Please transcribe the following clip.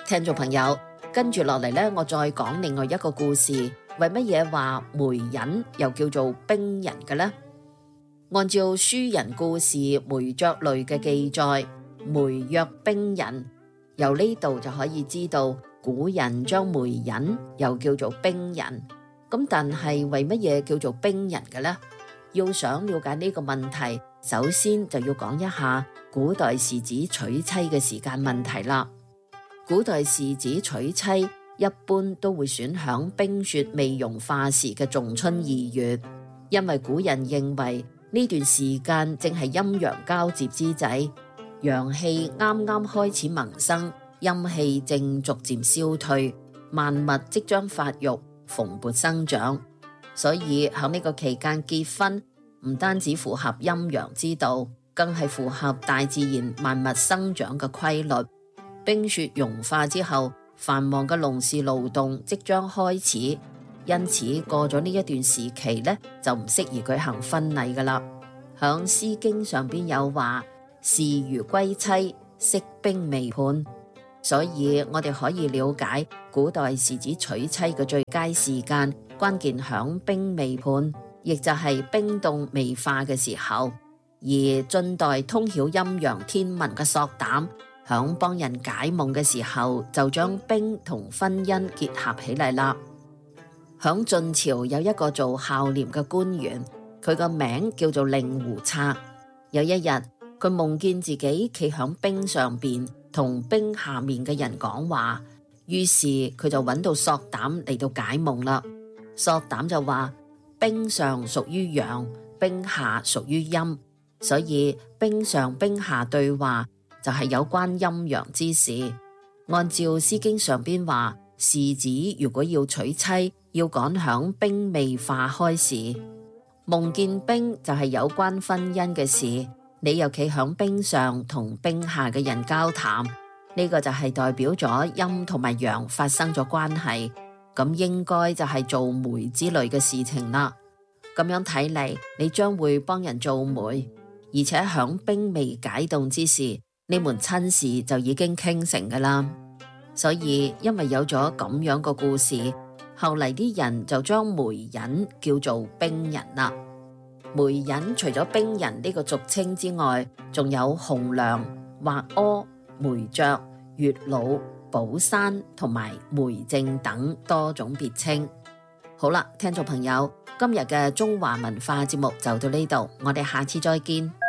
聽眾朋友，跟住落嚟呢，我再講另外一個故事。為乜嘢話媒人又叫做兵人嘅呢？按照書人故事《媒妁類》嘅記載，媒曰兵人，由呢度就可以知道古人將媒人又叫做兵人。咁但係為乜嘢叫做兵人嘅呢？要想了解呢個問題，首先就要講一下古代士子娶妻嘅時間問題啦。古代士子娶妻一般都會選響冰雪未融化時嘅仲春2月，因為古人認為呢段時間正係陰陽交接之際，陽氣啱啱開始萌生，陰氣正逐漸消退，萬物即將發育蓬勃生長，所以喺呢個期間結婚唔單止符合陰陽之道，更係符合大自然萬物生長嘅規律。冰雪融化之後，繁忙嘅農事勞動即將開始，因此過咗呢一段時期呢，就唔適宜舉行婚禮噶啦。響《詩經》上邊有話：士如歸妻，惜兵未判。所以我哋可以了解古代士子娶妻嘅最佳時間，關鍵響兵未判，亦就係冰凍未化嘅時候。而晉代通曉陰陽天文嘅索膽，響幫人解夢嘅時候，就將冰同婚姻結合起嚟啦。響晉朝有一個做孝廉嘅官員，佢個名叫做令狐策。有一日，佢夢見自己企響冰上邊，同冰下面嘅人講話，於是佢就揾到索膽嚟到解夢啦。索膽就話：冰上屬於陽，冰下屬於陰，所以冰上冰下對話就係有關陰陽之事。按照《詩經》上邊話，士子如果要娶妻，要趕響冰未化開時。夢見冰就係有關婚姻嘅事，你又企響冰上同冰下嘅人交談，呢個就係代表咗陰同埋陽發生咗關係，咁應該就係做媒之類嘅事情啦。咁樣睇嚟，你將會幫人做媒，而且響冰未解凍之時，呢門親事就已經傾成噶啦。所以因為有咗咁樣個故事，後嚟啲人就將媒人叫做兵人啦。媒人除咗兵人呢個俗稱之外，仲有紅娘、或柯、媒妁、月老、寶山同埋媒正等多種別稱。好啦，聽眾朋友，今日嘅中華文化節目就到呢度，我哋下次再見。